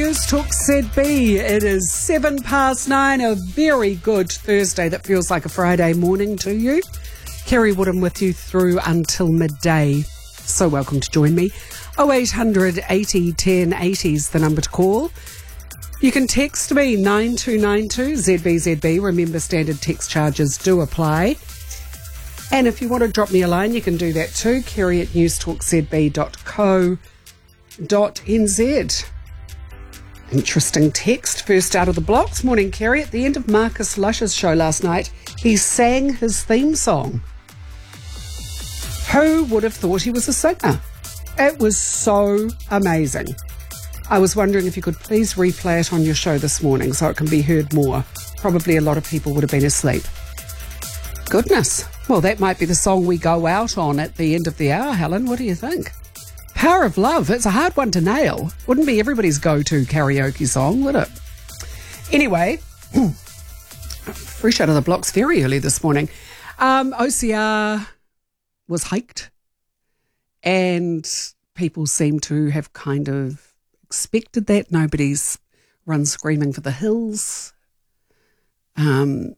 News Talk ZB. It is 9:07, a very good Thursday that feels like a Friday morning to you. Kerry Woodham with you through until midday. So welcome to join me. 0800 80 10 80 is the number to call. You can text me 9292 ZBZB. Remember, standard text charges do apply. And if you want to drop me a line, you can do that too. Kerry at newstalkzb.co.nz. Interesting text. First out of the blocks. Morning, Kerry. At the end of Marcus Lush's show last night, he sang his theme song. Who would have thought he was a singer? It was so amazing. I was wondering if you could please replay it on your show this morning so it can be heard more. Probably a lot of people would have been asleep. Goodness. Well, that might be the song we go out on at the end of the hour, Helen. What do you think? Power of Love. It's a hard one to nail. Wouldn't be everybody's go-to karaoke song, would it? Anyway, fresh out of the blocks very early this morning. OCR was hiked, and people seem to have kind of expected that. Nobody's run screaming for the hills.